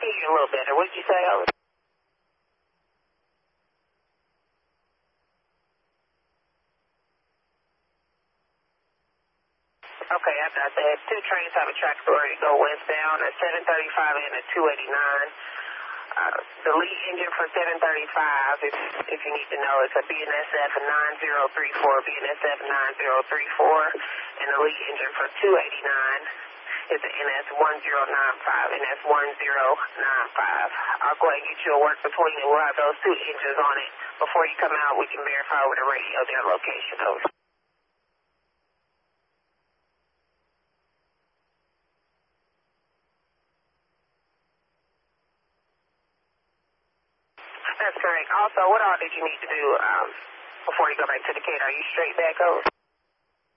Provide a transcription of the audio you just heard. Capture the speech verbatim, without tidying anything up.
hear you a little better. What did you say, over? Okay, I got that. Two trains have a track authority to go westbound, a seven thirty-five and a two eighty-nine. Uh, the lead engine for seven thirty-five, if, if you need to know, it's a B N S F nine zero three four, B N S F nine zero three four, and the lead engine for two eighty-nine is the N S one zero nine five, N S one zero nine five. I'll go ahead and get you a work between, and we'll have those two engines on it. Before you come out, we can verify over the radio their location. Over. That's correct. Also, what all did you need to do um, before you go back to the gate? Are you straight back over?